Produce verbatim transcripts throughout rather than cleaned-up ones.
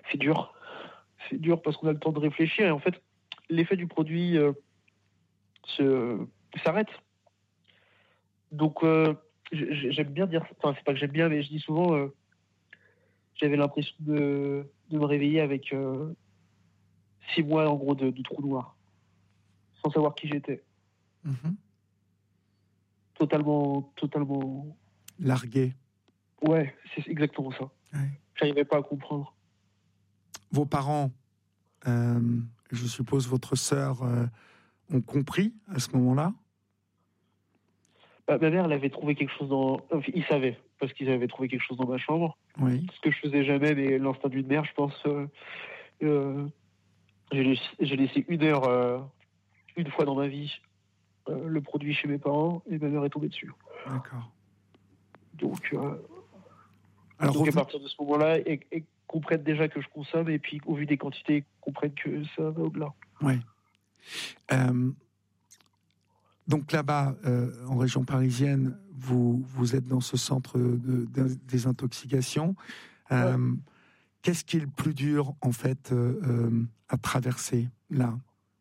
c'est dur. C'est dur parce qu'on a le temps de réfléchir et en fait, l'effet du produit euh, se, s'arrête. Donc, euh, j'aime bien dire, enfin, c'est pas que j'aime bien, mais je dis souvent, euh, j'avais l'impression de, de me réveiller avec euh, six mois, en gros, de, de trou noir, sans savoir qui j'étais. Mmh. Totalement, totalement... Largué. Ouais, c'est exactement ça. Ouais. J'arrivais pas à comprendre. Vos parents, euh, je suppose votre sœur, euh, ont compris à ce moment-là? Bah, ma mère, elle avait trouvé quelque chose dans... Enfin, ils savaient, parce qu'ils avaient trouvé quelque chose dans ma chambre. Oui. Ce que je faisais jamais, mais l'instinct d'une mère, je pense... Euh, euh, j'ai, laissé, j'ai laissé une heure, euh, une fois dans ma vie, euh, le produit chez mes parents, et ma mère est tombée dessus. D'accord. Donc, euh, Alors, donc reven... à partir de ce moment-là, ils, ils comprennent déjà que je consomme, et puis au vu des quantités, ils comprennent que ça va au-delà. Oui. Euh... Donc là-bas, euh, en région parisienne, vous, vous êtes dans ce centre de, de désintoxication. Euh, ouais. Qu'est-ce qui est le plus dur, en fait, euh, euh, à traverser, là?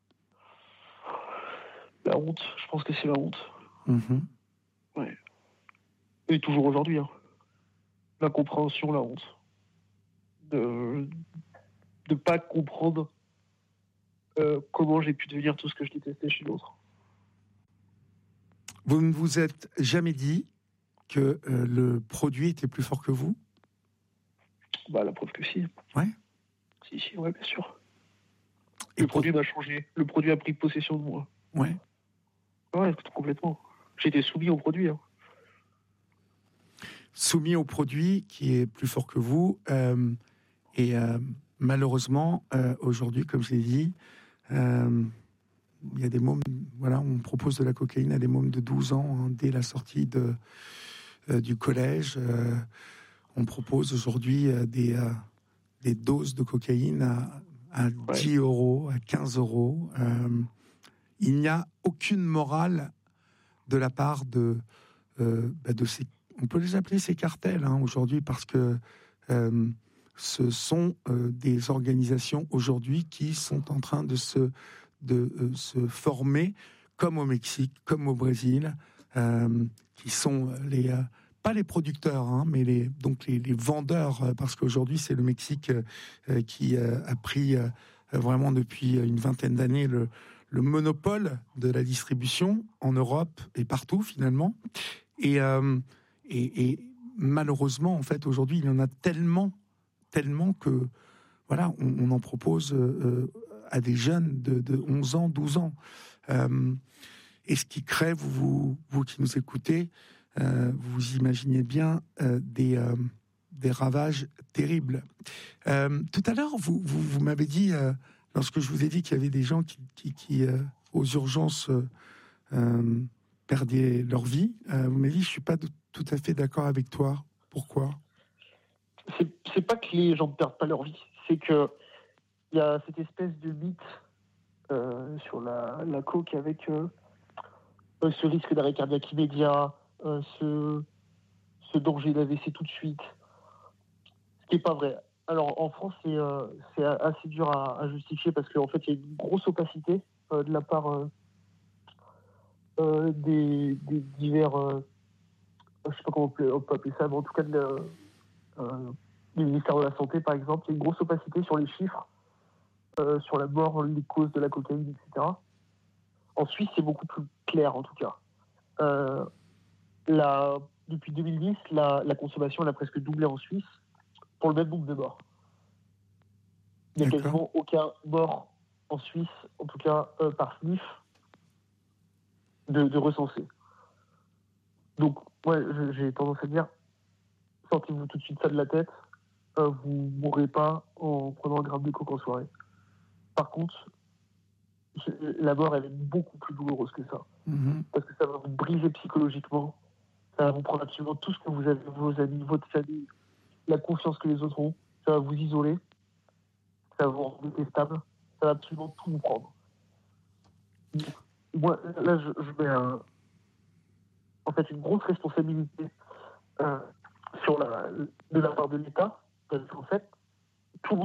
La honte. Je pense que c'est la honte. Mmh. Ouais. Et toujours aujourd'hui. Hein. L'incompréhension, la honte. De ne pas comprendre euh, comment j'ai pu devenir tout ce que je détestais chez l'autre. Vous ne vous êtes jamais dit que euh, le produit était plus fort que vous? Bah, la preuve que si. Ouais. Si, si, ouais, bien sûr. Et le pour... produit m'a changé. Le produit a pris possession de moi. Ouais. Ouais, complètement. J'étais soumis au produit. Hein. Soumis au produit qui est plus fort que vous. Euh, et euh, malheureusement, euh, aujourd'hui, comme je l'ai dit, euh, il y a des mômes, voilà, on propose de la cocaïne à des mômes de douze ans hein, dès la sortie de, euh, du collège. Euh, on propose aujourd'hui euh, des, euh, des doses de cocaïne à, à dix euros, à quinze euros. Euh, il n'y a aucune morale de la part de, euh, bah de ces, on peut les appeler ces cartels hein, aujourd'hui parce que euh, ce sont euh, des organisations aujourd'hui qui sont en train de se de euh, se former, comme au Mexique, comme au Brésil, euh, qui sont les euh, pas les producteurs, hein, mais les donc les, les vendeurs, euh, parce qu'aujourd'hui c'est le Mexique euh, qui euh, a pris euh, vraiment depuis une vingtaine d'années le, le monopole de la distribution en Europe et partout finalement, et euh, et, et malheureusement en fait aujourd'hui il y en a tellement tellement que voilà on, on en propose. Euh, à des jeunes de, de onze ans, douze ans. Euh, et ce qui crée, vous, vous, vous qui nous écoutez, euh, vous imaginez bien euh, des, euh, des ravages terribles. Euh, tout à l'heure, vous, vous, vous m'avez dit, euh, lorsque je vous ai dit qu'il y avait des gens qui, qui, qui euh, aux urgences, euh, euh, perdaient leur vie, euh, vous m'avez dit, je ne suis pas tout à fait d'accord avec toi. Pourquoi ? c'est, c'est pas que les gens ne perdent pas leur vie, c'est que il y a cette espèce de mythe euh, sur la, la coke avec euh, ce risque d'arrêt cardiaque immédiat, euh, ce, ce danger d'A V C tout de suite, ce qui n'est pas vrai. Alors en France, c'est, euh, c'est assez dur à, à justifier parce qu'en fait, il y a une grosse opacité euh, de la part euh, euh, des, des divers, euh, je ne sais pas comment on peut appeler ça, mais en tout cas de la, euh, du ministère de la Santé, par exemple, il y a une grosse opacité sur les chiffres. Euh, sur la mort, les causes de la cocaïne, et cetera. En Suisse, c'est beaucoup plus clair, en tout cas. Euh, la, depuis deux mille dix, la, la consommation elle a presque doublé en Suisse pour le même nombre de morts. Il n'y a D'accord. quasiment aucun mort en Suisse, en tout cas euh, par sniff, de, de recensé. Donc, ouais, j'ai tendance à dire, sortez-vous tout de suite ça de la tête, euh, vous ne mourrez pas en prenant un gramme de coke en soirée. Par contre, la mort, elle est beaucoup plus douloureuse que ça. Mmh. Parce que ça va vous briser psychologiquement. Ça va vous prendre absolument tout ce que vous avez, vos amis, votre famille, la confiance que les autres ont. Ça va vous isoler. Ça va vous rendre détestable. Ça va absolument tout vous prendre. Donc, moi, là, je, je mets un, en fait une grosse responsabilité euh, sur la, de la part de l'État. Parce qu'en fait,